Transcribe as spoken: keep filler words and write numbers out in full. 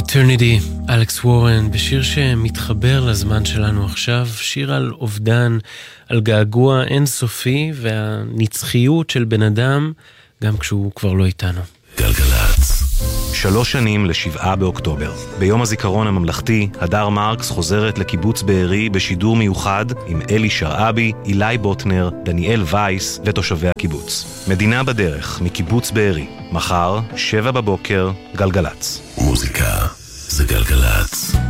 Eternity, אלכס וורן, בשיר שמתחבר לזמן שלנו עכשיו, שיר על אובדן, על געגוע אינסופי והנצחיות של בן אדם, גם כשהוא כבר לא איתנו. גלגלץ. שלוש שנים לשבעה באוקטובר. ביום הזיכרון הממלכתי, הדר מרקס חוזרת לקיבוץ בארי בשידור מיוחד עם אלי שרעבי, אילי בוטנר, דניאל וייס ותושבי הקיבוץ. מדינה בדרך, מקיבוץ בארי. מחר, שבע בבוקר, גלגלץ. מוזיקה זה גלגלץ.